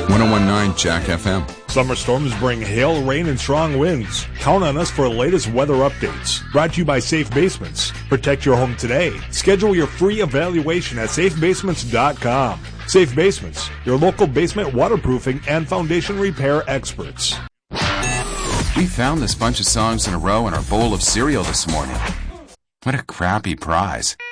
1019 Jack FM. Summer storms bring hail, rain, and strong winds. Count on us for the latest weather updates. Brought to you by Safe Basements. Protect your home today. Schedule your free evaluation at safebasements.com. Safe Basements, your local basement waterproofing and foundation repair experts. We found this bunch of songs in a row in our bowl of cereal this morning. What a crappy prize.